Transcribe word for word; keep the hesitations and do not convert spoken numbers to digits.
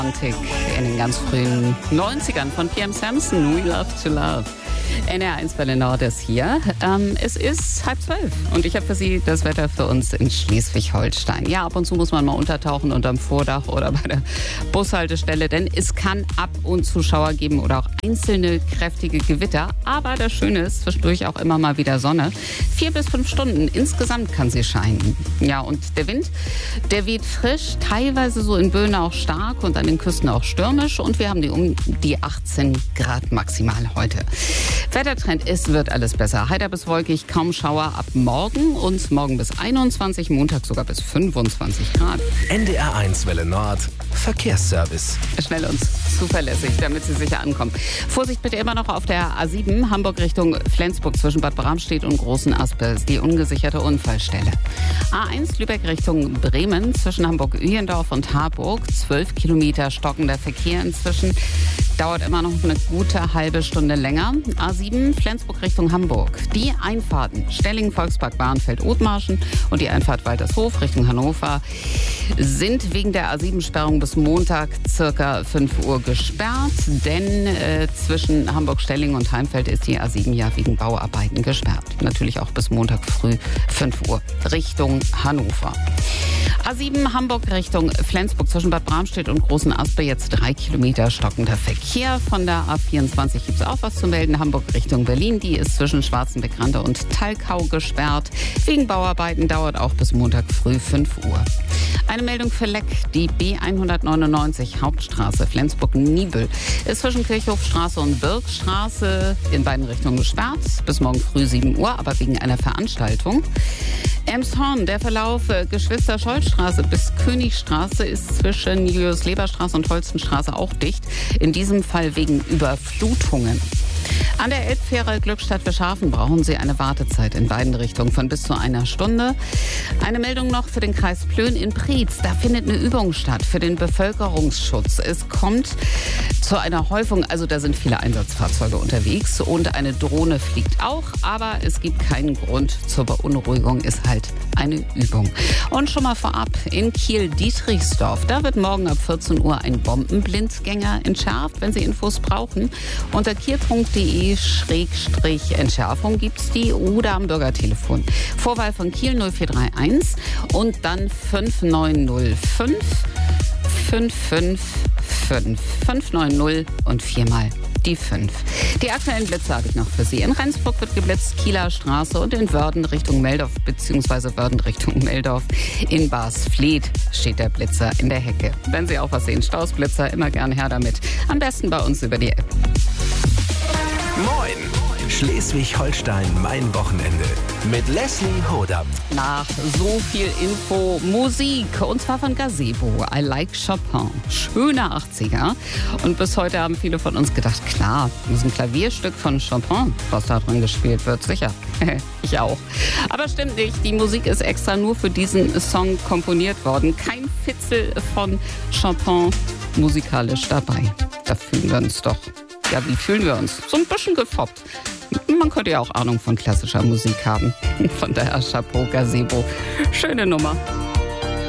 In den ganz frühen neunzigern von P M Samson, We Love to Love. N R eins Welle Nord ist hier. Ähm, es ist halb zwölf und ich habe für Sie das Wetter für uns in Schleswig-Holstein. Ja, ab und zu muss man mal untertauchen unterm Vordach oder bei der Bushaltestelle, denn es kann ab und zu Schauer geben oder auch einzelne kräftige Gewitter. Aber das Schöne ist, zwischendurch auch immer mal wieder Sonne. Vier bis fünf Stunden insgesamt kann sie scheinen. Ja, und der Wind, der weht frisch, teilweise so in Böen auch stark und an den Küsten auch stürmisch. Und wir haben die um die achtzehn Grad maximal heute. Wettertrend, es wird alles besser. Heiter bis wolkig, kaum Schauer ab morgen und morgen bis einundzwanzig, Montag sogar bis fünfundzwanzig Grad. N D R eins Welle Nord, Verkehrsservice. Schnell und zuverlässig, damit Sie sicher ankommen. Vorsicht bitte immer noch auf der A sieben, Hamburg Richtung Flensburg zwischen Bad Bramstedt und Großen Aspel, die ungesicherte Unfallstelle. A eins Lübeck Richtung Bremen zwischen Hamburg-Ühendorf und Harburg, zwölf Kilometer stockender Verkehr inzwischen. Dauert immer noch eine gute halbe Stunde länger. A sieben Flensburg Richtung Hamburg. Die Einfahrten Stellingen, Volkspark, Bahrenfeld, Othmarschen und die Einfahrt Waltershof Richtung Hannover sind wegen der A sieben Sperrung bis Montag circa fünf Uhr gesperrt. Denn äh, zwischen Hamburg-Stellingen und Heimfeld ist die A sieben ja wegen Bauarbeiten gesperrt. Natürlich auch bis Montag früh fünf Uhr Richtung Hannover. A sieben Hamburg Richtung Flensburg zwischen Bad Bramstedt und Großen Aspe jetzt drei Kilometer stockender Verkehr. Von der A vierundzwanzig gibt es auch was zu melden. Hamburg Richtung Berlin, die ist zwischen Schwarzenbeck-Rande und Thalkau gesperrt. Wegen Bauarbeiten dauert auch bis Montag früh fünf Uhr. Eine Meldung für Leck, die B hundertneunundneunzig Hauptstraße Flensburg-Niebel ist zwischen Kirchhofstraße und Birkstraße in beiden Richtungen gesperrt. Bis morgen früh sieben Uhr, aber wegen einer Veranstaltung. Elmshorn, der Verlauf äh, Geschwister-Scholl-Straße bis Königstraße ist zwischen Julius-Leber-Straße und Holstenstraße auch dicht. In diesem Fall wegen Überflutungen. An der Elbfähre Glückstadt Bischhafen brauchen Sie eine Wartezeit in beiden Richtungen von bis zu einer Stunde. Eine Meldung noch für den Kreis Plön in Preetz. Da findet eine Übung statt für den Bevölkerungsschutz. Es kommt zu einer Häufung, also da sind viele Einsatzfahrzeuge unterwegs und eine Drohne fliegt auch, aber es gibt keinen Grund zur Beunruhigung, ist halt eine Übung. Und schon mal vorab, in Kiel-Dietrichsdorf, da wird morgen ab vierzehn Uhr ein Bombenblindgänger entschärft. Wenn Sie Infos brauchen, unter kiel punkt de Schrägstrich Entschärfung gibt's die oder am Bürgertelefon. Vorwahl von Kiel null vier drei eins und dann fünf neun null fünf fünf fünf fünf fünf neun null und viermal die fünf. Die aktuellen Blitze habe ich noch für Sie. In Rendsburg wird geblitzt, Kieler Straße und in Wörden Richtung Meldorf bzw. Wörden Richtung Meldorf. In Barsfleet steht der Blitzer in der Hecke. Wenn Sie auch was sehen, Stausblitzer, immer gern her damit. Am besten bei uns über die App. Moin! Schleswig-Holstein, mein Wochenende. Mit Leslie Hodam. Nach so viel Info, Musik. Und zwar von Gazebo. I Like Chopin. Schöne achtziger. Und bis heute haben viele von uns gedacht, klar, das ist ein Klavierstück von Chopin, was da drin gespielt wird. Sicher. Ich auch. Aber stimmt nicht. Die Musik ist extra nur für diesen Song komponiert worden. Kein Fitzel von Chopin musikalisch dabei. Da fühlen wir uns doch. Ja, wie fühlen wir uns? So ein bisschen gefoppt. Man könnte ja auch Ahnung von klassischer Musik haben. Von daher Chapeau, Gazebo. Schöne Nummer.